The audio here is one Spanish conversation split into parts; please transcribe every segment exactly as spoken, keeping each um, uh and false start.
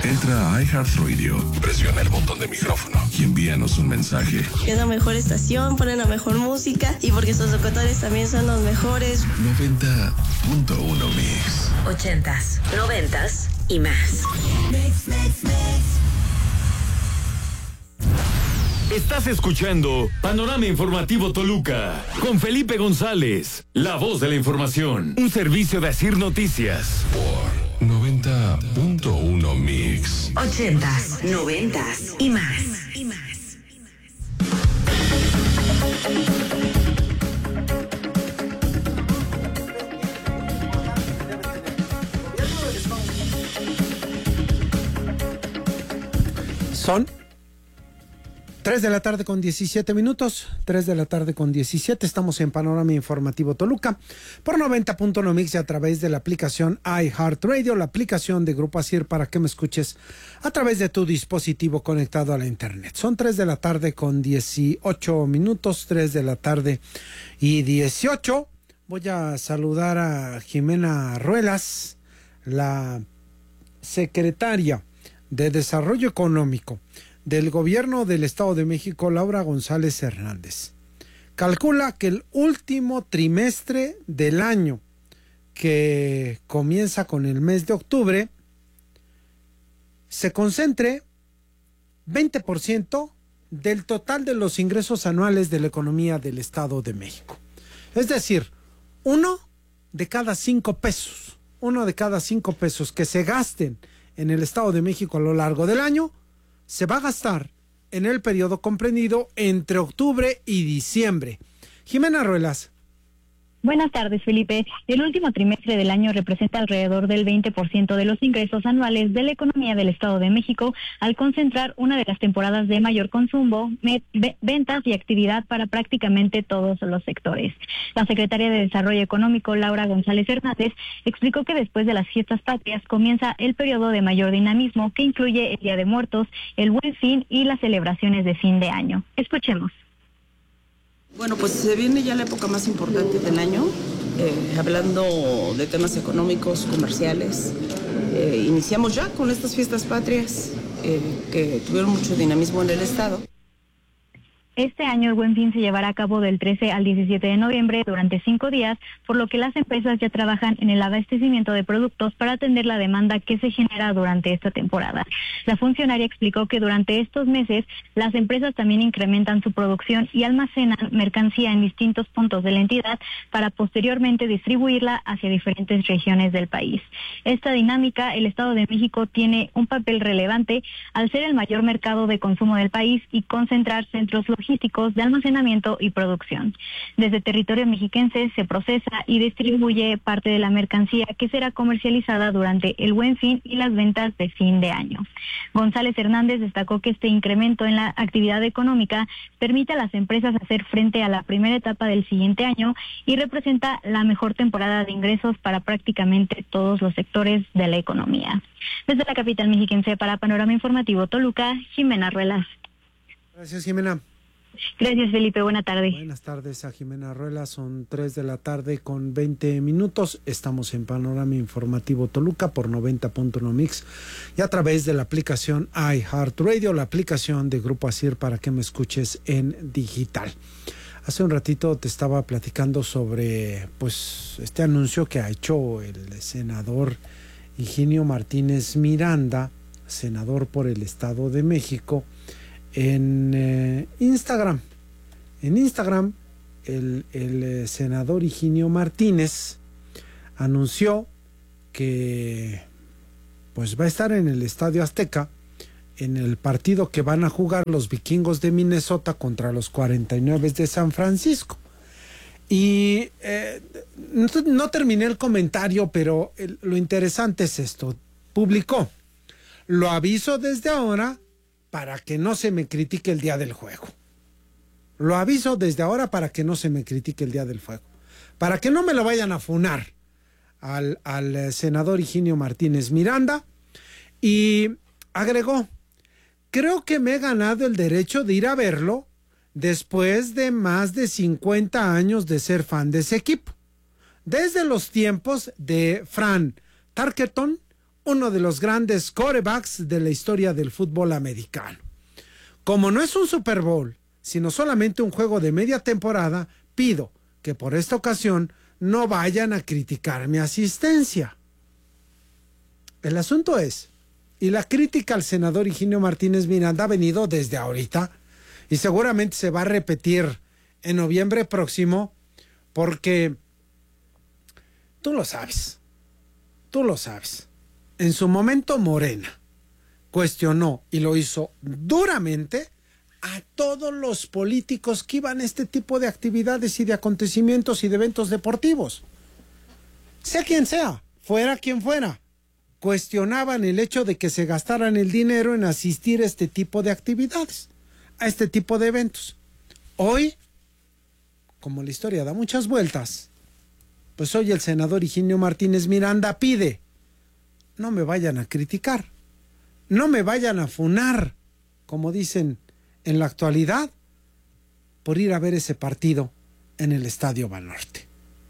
Entra a iHeartRadio, presiona el botón de micrófono y envíanos un mensaje. Es la mejor estación, ponen la mejor música y porque sus locutores también son los mejores. noventa punto uno Mix. Ochentas, noventas y más. Mix, mix, mix. Estás escuchando Panorama Informativo Toluca con Felipe González, la voz de la información, un servicio de Asir Noticias. Por noventa punto uno Mix. Ochentas, noventas y más. Y más. Son tres de la tarde con diecisiete minutos, tres de la tarde con diecisiete, estamos en Panorama Informativo Toluca, por noventa punto uno Mix y a través de la aplicación iHeartRadio, la aplicación de Grupo Asir para que me escuches a través de tu dispositivo conectado a la internet. Son tres de la tarde con dieciocho minutos, tres de la tarde y dieciocho. Voy a saludar a Jimena Ruelas, la secretaria de Desarrollo Económico del Gobierno del Estado de México, Laura González Hernández. Calcula que el último trimestre del año, que comienza con el mes de octubre, se concentre veinte por ciento del total de los ingresos anuales de la economía del Estado de México. Es decir, uno de cada cinco pesos, uno de cada cinco pesos que se gasten en el Estado de México a lo largo del año, se va a gastar en el periodo comprendido entre octubre y diciembre. Jimena Ruelas. Buenas tardes, Felipe. El último trimestre del año representa alrededor del veinte por ciento de los ingresos anuales de la economía del Estado de México, al concentrar una de las temporadas de mayor consumo, ventas y actividad para prácticamente todos los sectores. La secretaria de Desarrollo Económico, Laura González Hernández, explicó que después de las fiestas patrias comienza el periodo de mayor dinamismo, que incluye el Día de Muertos, el Buen Fin y las celebraciones de fin de año. Escuchemos. Bueno, pues se viene ya la época más importante del año, eh, hablando de temas económicos, comerciales. Eh, iniciamos ya con estas fiestas patrias eh, que tuvieron mucho dinamismo en el estado. Este año el Buen Fin se llevará a cabo del trece al diecisiete de noviembre durante cinco días, por lo que las empresas ya trabajan en el abastecimiento de productos para atender la demanda que se genera durante esta temporada. La funcionaria explicó que durante estos meses las empresas también incrementan su producción y almacenan mercancía en distintos puntos de la entidad para posteriormente distribuirla hacia diferentes regiones del país. Esta dinámica, el Estado de México tiene un papel relevante al ser el mayor mercado de consumo del país y concentrar centros logísticos de almacenamiento y producción. Desde territorio mexiquense se procesa y distribuye parte de la mercancía que será comercializada durante el Buen Fin y las ventas de fin de año. González Hernández destacó que este incremento en la actividad económica permite a las empresas hacer frente a la primera etapa del siguiente año y representa la mejor temporada de ingresos para prácticamente todos los sectores de la economía. Desde la capital mexiquense para Panorama Informativo Toluca, Jimena Ruelas. Gracias, Jimena. Gracias, Felipe. Buenas tardes. Buenas tardes a Jimena Ruelas. Son tres de la tarde con veinte minutos. Estamos en Panorama Informativo Toluca por noventa punto uno Mix y a través de la aplicación iHeartRadio, la aplicación de Grupo Asir para que me escuches en digital. Hace un ratito te estaba platicando sobre pues este anuncio que ha hecho el senador Higinio Martínez Miranda, senador por el Estado de México, en eh, Instagram. En Instagram, el, el eh, senador Higinio Martínez anunció que pues va a estar en el Estadio Azteca en el partido que van a jugar los Vikingos de Minnesota contra los cuarenta y nueve de San Francisco. Y eh, no, no terminé el comentario, pero el, lo interesante es esto. Publicó: lo aviso desde ahora para que no se me critique el día del juego. Lo aviso desde ahora para que no se me critique el día del juego. Para que no me lo vayan a funar al, al senador Higinio Martínez Miranda. Y agregó: creo que me he ganado el derecho de ir a verlo después de más de cincuenta años de ser fan de ese equipo. Desde los tiempos de Fran Tarkenton uno de los grandes quarterbacks de la historia del fútbol americano. Como no es un Super Bowl, sino solamente un juego de media temporada, pido que por esta ocasión no vayan a criticar mi asistencia. El asunto es, y la crítica al senador Higinio Martínez Miranda ha venido desde ahorita, y seguramente se va a repetir en noviembre próximo, porque tú lo sabes, tú lo sabes. En su momento Morena cuestionó, y lo hizo duramente, a todos los políticos que iban a este tipo de actividades y de acontecimientos y de eventos deportivos. Sea quien sea, fuera quien fuera, cuestionaban el hecho de que se gastaran el dinero en asistir a este tipo de actividades, a este tipo de eventos. Hoy, como la historia da muchas vueltas, pues hoy el senador Higinio Martínez Miranda pide, no me vayan a criticar, no me vayan a funar, como dicen en la actualidad, por ir a ver ese partido en el Estadio Banorte.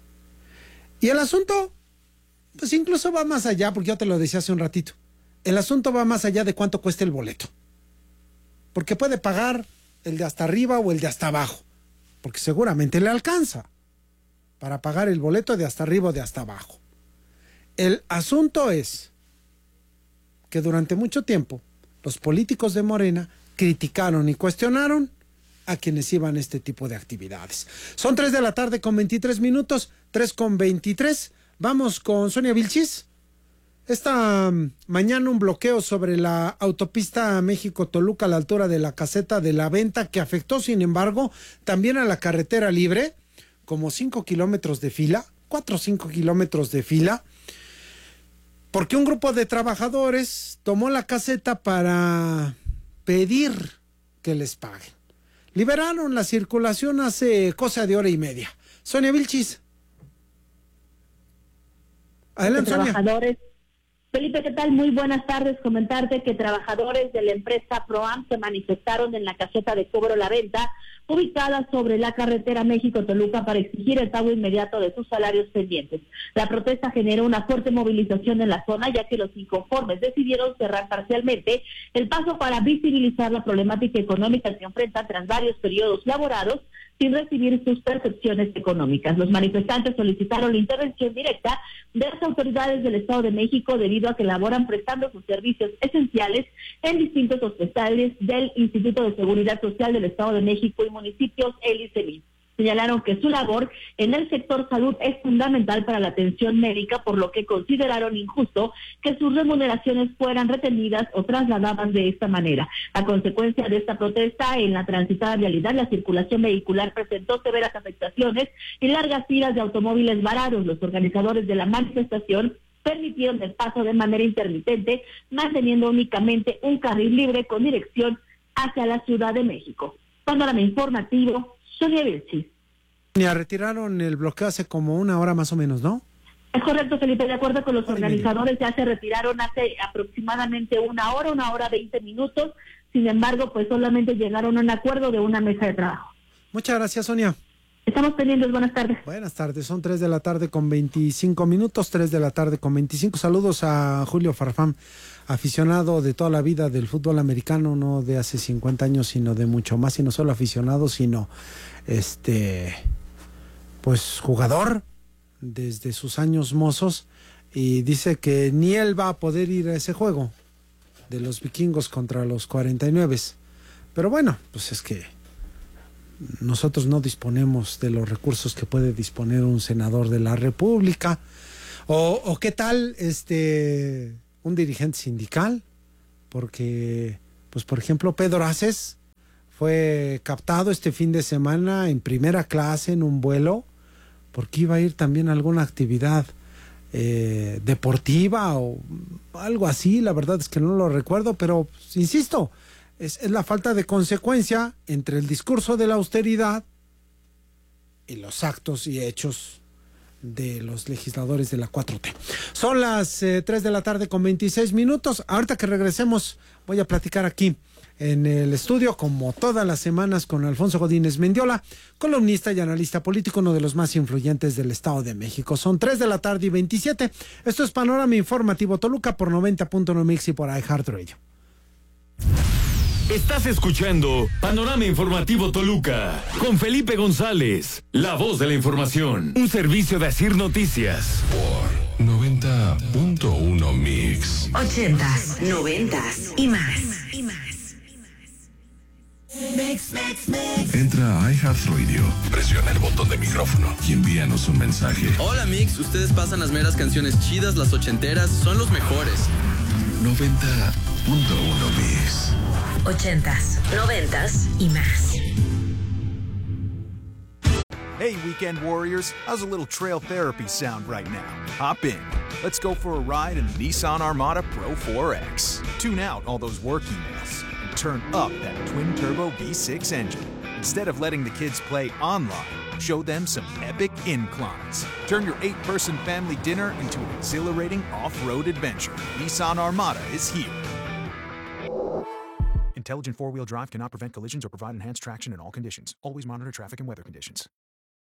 Y el asunto, pues incluso va más allá, porque yo te lo decía hace un ratito, el asunto va más allá de cuánto cuesta el boleto, porque puede pagar el de hasta arriba o el de hasta abajo, porque seguramente le alcanza para pagar el boleto de hasta arriba o de hasta abajo. El asunto es que durante mucho tiempo los políticos de Morena criticaron y cuestionaron a quienes iban a este tipo de actividades. Son tres de la tarde con veintitrés minutos, tres con veintitrés. Vamos con Sonia Vilchis. Esta mañana un bloqueo sobre la autopista México-Toluca a la altura de la caseta de la Venta, que afectó, sin embargo, también a la carretera libre, como cinco kilómetros de fila, cuatro o cinco kilómetros de fila, porque un grupo de trabajadores tomó la caseta para pedir que les paguen. Liberaron la circulación hace cosa de hora y media. Sonia Vilchis. Adelante, Sonia. Trabajadores. Felipe, ¿qué tal? Muy buenas tardes. Comentarte que trabajadores de la empresa ProAm se manifestaron en la caseta de cobro La Venta, ubicada sobre la carretera México-Toluca, para exigir el pago inmediato de sus salarios pendientes. La protesta generó una fuerte movilización en la zona, ya que los inconformes decidieron cerrar parcialmente el paso para visibilizar la problemática económica que enfrentan tras varios periodos laborados sin recibir sus percepciones económicas. Los manifestantes solicitaron la intervención directa de las autoridades del Estado de México debido a que laboran prestando sus servicios esenciales en distintos hospitales del Instituto de Seguridad Social del Estado de México y municipios el I C E M I. Señalaron que su labor en el sector salud es fundamental para la atención médica, por lo que consideraron injusto que sus remuneraciones fueran retenidas o trasladadas de esta manera. A consecuencia de esta protesta, en la transitada vialidad, la circulación vehicular presentó severas afectaciones y largas filas de automóviles varados. Los organizadores de la manifestación permitieron el paso de manera intermitente, manteniendo únicamente un carril libre con dirección hacia la Ciudad de México. Panorama informativo, Sonia Vilchis. Ya retiraron el bloqueo hace como una hora más o menos, ¿no? Es correcto, Felipe, de acuerdo con los organizadores, ya se retiraron hace aproximadamente una hora, una hora veinte minutos. Sin embargo, pues solamente llegaron a un acuerdo de una mesa de trabajo. Muchas gracias, Sonia. Estamos pendientes, buenas tardes. Buenas tardes, son tres de la tarde con veinticinco minutos, tres de la tarde con veinticinco. Saludos a Julio Farfán, aficionado de toda la vida del fútbol americano, no de hace cincuenta años, sino de mucho más, y no solo aficionado, sino este, pues jugador desde sus años mozos, y dice que ni él va a poder ir a ese juego de los vikingos contra los cuarenta y nueve. Pero bueno, pues es que nosotros no disponemos de los recursos que puede disponer un senador de la República. O, o qué tal este un dirigente sindical, porque pues por ejemplo Pedro Aces fue captado este fin de semana en primera clase en un vuelo porque iba a ir también a alguna actividad eh, deportiva o algo así. La verdad es que no lo recuerdo, pero pues, insisto, Es, es la falta de consecuencia entre el discurso de la austeridad y los actos y hechos de los legisladores de la cuatro T. Son las eh, tres de la tarde con veintiséis minutos. Ahorita que regresemos voy a platicar aquí en el estudio, como todas las semanas, con Alfonso Godínez Mendiola, columnista y analista político, uno de los más influyentes del Estado de México. Son tres de la tarde y veintisiete. Esto es Panorama Informativo Toluca por noventa punto uno Mix y por iHeartRadio. Estás escuchando Panorama Informativo Toluca con Felipe González, la voz de la información. Un servicio de Asir Noticias. Por noventa punto uno Mix. Ochentas, noventas y más. Y más. Mix, mix, mix. Entra a iHeartRadio, presiona el botón de micrófono y envíanos un mensaje. Hola Mix, ustedes pasan las meras canciones chidas, las ochenteras, son los mejores. noventa punto uno Mix. Ochentas, noventas y más. Hey, Weekend Warriors, how's a little trail therapy sound right now? Hop in. Let's go for a ride in the Nissan Armada Pro four X. Tune out all those work emails and turn up that twin-turbo V six engine. Instead of letting the kids play online, show them some epic inclines. Turn your eight-person family dinner into an exhilarating off-road adventure. Nissan Armada is here. Intelligent four-wheel drive cannot prevent collisions or provide enhanced traction in all conditions. Always monitor traffic and weather conditions.